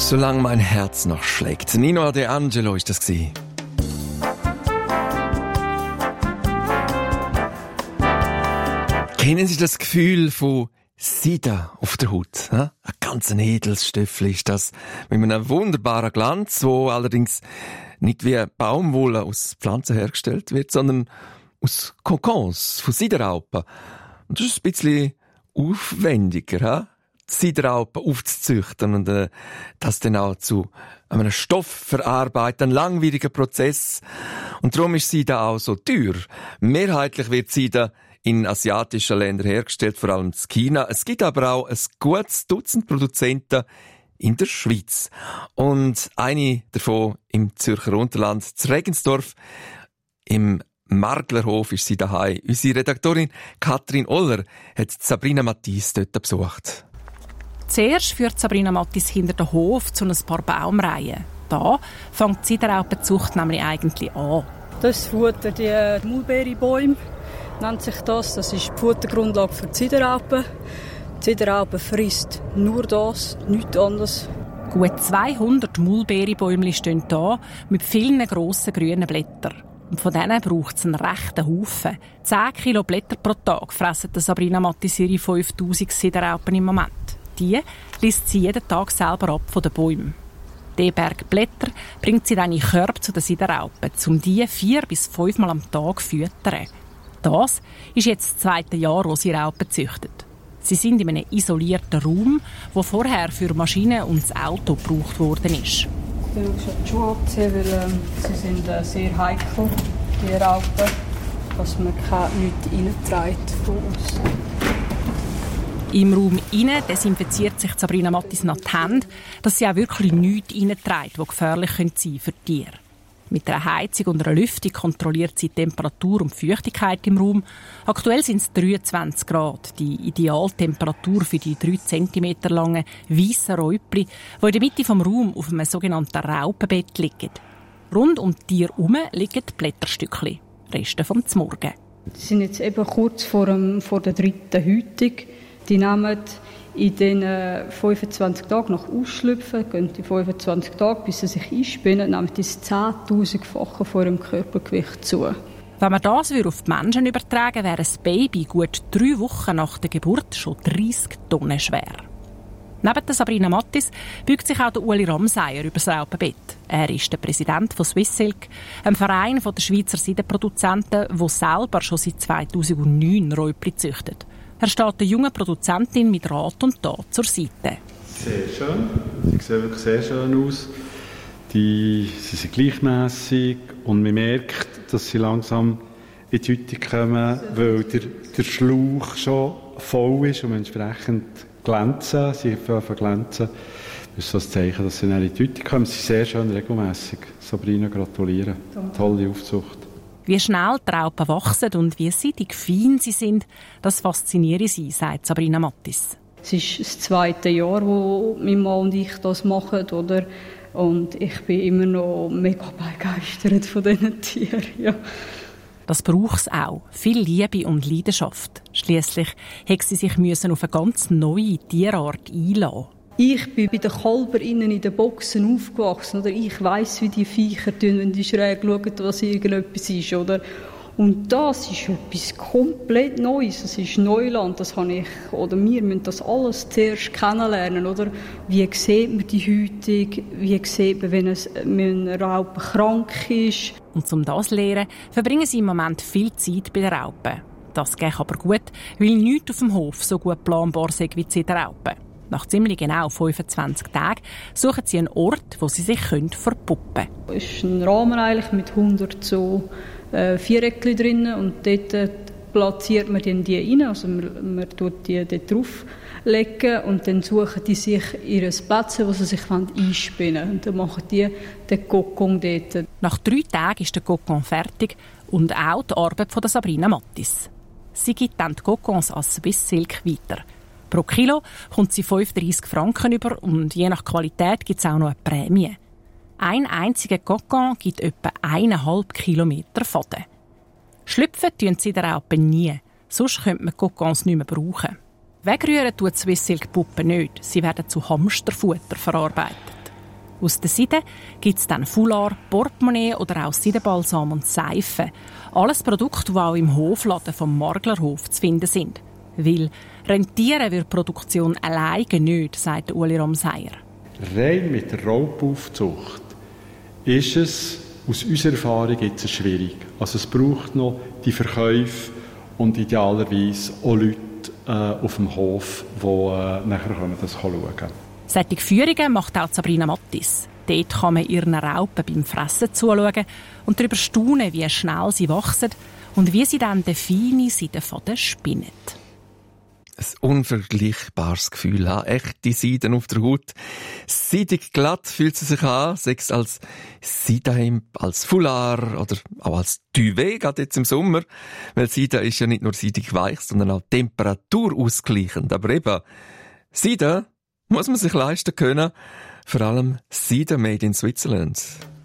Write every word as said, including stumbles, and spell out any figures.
Solange mein Herz noch schlägt. Nino De Angelo war das. Kennen Sie das Gefühl von Seide auf der Haut? Ein ganz edles Stoffel ist das, mit einem wunderbaren Glanz, wo allerdings nicht wie Baumwolle aus Pflanzen hergestellt wird, sondern aus Kokons, von Seidenraupen. Und das ist ein bisschen aufwendiger, die Seidenraupen aufzuzüchten und äh, das dann auch zu einem Stoff verarbeiten, ein langwieriger Prozess. Und darum ist Seide auch so teuer. Mehrheitlich wird Seide in asiatischen Ländern hergestellt, vor allem in China. Es gibt aber auch ein gutes Dutzend Produzenten in der Schweiz. Und eine davon im Zürcher Unterland, zu Regensdorf, im Marglerhof ist sie daheim. Unsere Redaktorin Katrin Oller hat Sabrina Mattis dort besucht. Zuerst führt Sabrina Mattis hinter den Hof zu ein paar Baumreihen. Da fängt die Seidenraupenzucht nämlich eigentlich an. Das ist Futter, die Mulberrybäume nennt sich das. Das ist die Futtergrundlage für die Seidenraupen. Die Seidenraupe frisst nur das, nichts anderes. Gut zweihundert Mulberrybäume stehen hier mit vielen grossen grünen Blättern. Und von denen braucht es einen rechten Haufen. zehn Kilo Blätter pro Tag fressen Sabrina Mattis ihre fünftausend Seidenraupen im Moment. Die liest sie jeden Tag selber ab von den Bäumen. Diese Berg Blätter bringt sie dann in Körbe zu den Seidenraupen, um die vier bis fünfmal am Tag zu füttern. Das ist jetzt das zweite Jahr, wo sie Raupen züchtet. Sie sind in einem isolierten Raum, der vorher für Maschinen und das Auto gebraucht worden ist. Ich will schon die Schuhe abziehen, weil äh, sie sind äh, sehr heikel, die Raupen, dass man nichts reinträgt von uns. Im Raum innen desinfiziert sich Sabrina Mattis nach die Hände, dass sie auch wirklich nichts reinträgt, was gefährlich sein könnte für die Tiere. Mit einer Heizung und einer Lüftung kontrolliert sie die Temperatur und die Feuchtigkeit im Raum. Aktuell sind es dreiundzwanzig Grad, die Idealtemperatur für die drei Zentimeter langen weißen Räupli, die in der Mitte des Raums auf einem sogenannten Raupenbett liegen. Rund um die Tiere herum liegen die Blätterstückchen, Reste vom Zmorgen. Sie sind jetzt eben kurz vor, dem, vor der dritten Häutung. Die nehmen in den fünfundzwanzig Tagen nach Ausschlüpfen, gehen die fünfundzwanzig Tage, bis sie sich einspinnen, nehmen das zehntausendfache von ihrem Körpergewicht zu. Wenn man das auf die Menschen übertragen würde, wäre ein Baby gut drei Wochen nach der Geburt schon dreissig Tonnen schwer. Neben Sabrina Mattis beugt sich auch der Ueli Ramseyer über das Raupenbett. Er ist der Präsident von Swissilk, einem Verein der Schweizer Seidenproduzenten, der selber schon seit zweitausendneun Räupli züchtet. Er steht der jungen Produzentin mit Rat und Tat zur Seite. Sehr schön. Sie sehen wirklich sehr schön aus. Die, sie sind gleichmässig und man merkt, dass sie langsam in die Häutung kommen, weil der, der Schlauch schon voll ist und entsprechend glänzen. Sie fangen glänzen. Das ist so ein Zeichen, dass sie in die Häutung kommen. Sie sind sehr schön regelmässig. Sabrina, gratuliere. Tolle Aufzucht. Wie schnell die Raupen wachsen und wie seidig fein sie sind, das fasziniere sie, sagt Sabrina Mattis. Es ist das zweite Jahr, wo mein Mann und ich das machen, oder? Und ich bin immer noch mega begeistert von diesen Tieren. Ja. Das braucht es auch. Viel Liebe und Leidenschaft. Schliesslich musste sie sich auf eine ganz neue Tierart einlassen. Ich bin bei den Kälbern innen in den Boxen aufgewachsen. Oder? Ich weiss, wie die Viecher tun, wenn die schräg schauen, was irgendetwas ist. Oder? Und das ist etwas komplett Neues. Das ist Neuland. Das habe ich, oder wir müssen das alles zuerst kennenlernen. Oder? Wie sieht man die Häutung? Wie sieht man, wenn, es, wenn ein Raupe krank ist? Und um das zu lernen, verbringen sie im Moment viel Zeit bei den Raupen. Das geht aber gut, weil nichts auf dem Hof so gut planbar ist wie die Raupen. Nach ziemlich genau fünfundzwanzig Tagen suchen sie einen Ort, wo sie sich verpuppen können. Es ist ein Rahmen eigentlich mit hundert so äh, Viereckchen drin und dort äh, platziert man die rein. Also man, man tut die dort drauflegen und dann suchen die sich ihre Plätze, wo sie sich einspinnen wollen. Und dann machen die den Kokon dort. Nach drei Tagen ist der Kokon fertig und auch die Arbeit von Sabrina Mattis. Sie gibt dann die Kokons als Swissilk weiter. Pro Kilo kommt sie fünfunddreissig Franken über und je nach Qualität gibt es auch noch eine Prämie. Ein einziger Kokon gibt etwa eineinhalb Kilometer Faden. Schlüpfen tun sie der Raupen nie, sonst könnte man Kokons nicht mehr brauchen. Wegrühren tut Swissilk Puppen nicht, sie werden zu Hamsterfutter verarbeitet. Aus der Seide gibt es dann Foulard, Portemonnaie oder auch Seidenbalsam und Seife. Alles Produkte, die auch im Hofladen vom Marglerhof zu finden sind. Weil rentieren wird die Produktion alleine nicht, sagt Uli Romseier. Rein mit der Raupaufzucht ist es aus unserer Erfahrung jetzt schwierig. Also es braucht noch die Verkäufe und idealerweise auch Leute äh, auf dem Hof, die äh, nachher das schauen können. Solche Führungen macht auch Sabrina Mattis. Dort kann man ihren Raupen beim Fressen zuschauen und darüber staunen, wie schnell sie wachsen und wie sie dann den feinen Seidenfaden spinnen. Ein unvergleichbares Gefühl haben. Echte Seiden auf der Haut. Seidig glatt fühlt sie sich an, sei es als Seidenhemd, als Foulard oder auch als Duvet, gerade jetzt im Sommer. Weil Seide ist ja nicht nur seidig weich, sondern auch temperaturausgleichend. Aber eben, Seide muss man sich leisten können. Vor allem Seide made in Switzerland.